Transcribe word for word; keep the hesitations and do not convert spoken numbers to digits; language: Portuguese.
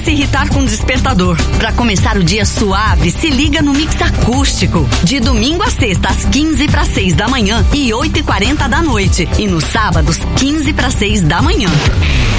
se irritar com o despertador. Pra começar o dia suave, se liga no Mix Acústico. De domingo a sexta, às quinze para seis da manhã e oito e quarenta da noite. E nos sábados, quinze para seis da manhã.